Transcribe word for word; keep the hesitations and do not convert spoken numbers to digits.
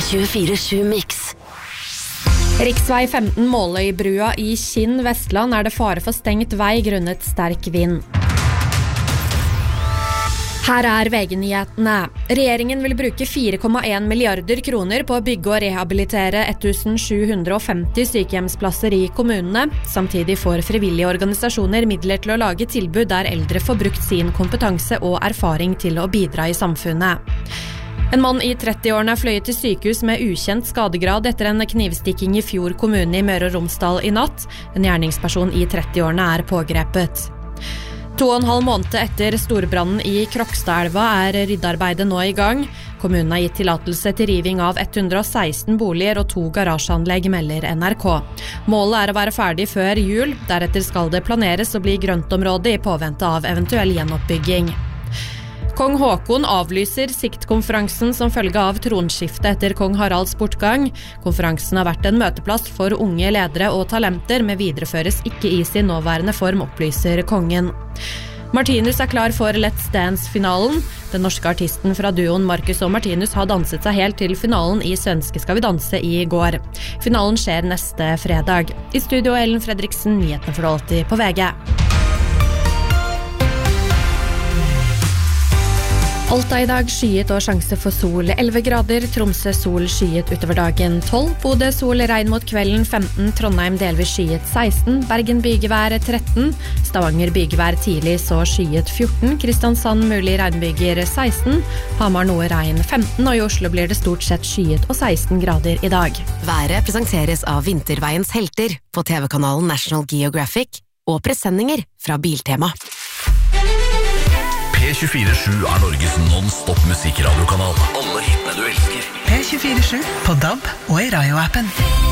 tjuefire sju Mix. Riksvei femten Måløybrua i Kinn, Vestland er det fare for stengt vei grunnet sterk vind. Her er V G-nyhetene. Regjeringen vil bruke fire komma en milliarder kroner på å bygge og rehabilitere sju hundre og femti sykehjemsplasser i kommunene. Samtidig får frivillige organisasjoner midler til å lage tilbud der eldre får brukt sin kompetanse og erfaring til å bidra i samfunnet. En mann i trettiårene er fløyet til sykehus med ukjent skadegrad etter en knivstikking i Fjord kommune i Møre og Romsdal i natt. En gjerningsperson i trettiårene er pågrepet. To og en halv måned etter storbrannen i Krokstadelva er ryddearbeidet nå i gang. Kommunen har gitt tillatelse til riving av ett hundre og seksten boliger og to garasjeanlegg, melder N R K. Målet er å være ferdig før jul, deretter skal det planeres å bli grøntområde i påvente av eventuell gjenoppbygging. Kong Håkon avlyser siktkonferansen som følge av tronskiftet etter kong Haralds bortgang. Konferansen har vært en møteplass for unge ledere og talenter, men videreføres ikke i sin nåværende form, opplyser kongen. Martinus er klar for Let's Dance-finalen. Den norske artisten fra duoen Marcus og Martinus har danset seg helt til finalen i Svenske Skal vi danse i går. Finalen skjer neste fredag. I studio Ellen Fredriksen, nyhetene for det alltid på V G. Alta i dag skyet og sjanse for sol, elleve grader, Tromsø sol skyet utover dagen, tolv, Bodø sol regn mot kvelden, femten, Trondheim delvis skyet, seksten, Bergen bygevær, tretten, Stavanger bygevær tidlig så skyet, fjorten, Kristiansand mulig regnbyger, seksten, Hamar noe regn, femten, og i Oslo blir det stort sett skyet og seksten grader i dag. Været presenteres av Vinterveiens helter på T V-kanalen National Geographic og presenninger fra Biltema. P tjuefire sju er Norges non-stop musikradiokanal. Alle hitene du elsker. P tjuefire sju på D A B og i Radio-appen.